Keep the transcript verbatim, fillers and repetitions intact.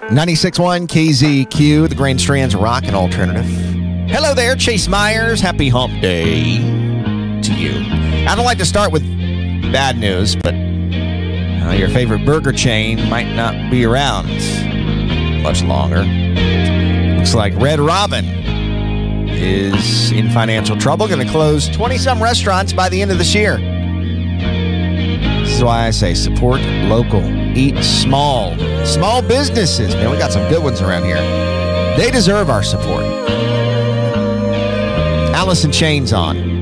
ninety-six point one K Z Q, the Grand Strand's Rock and Alternative. Hello there, Chase Myers. Happy Hump Day to you. I don't like to start with bad news, but uh, your favorite burger chain might not be around much longer. Looks like Red Robin is in financial trouble, going to close twenty-some restaurants by the end of this year. This is why I say support local, eat small, small businesses. Man, we got some good ones around here. They deserve our support. Alice in Chains on.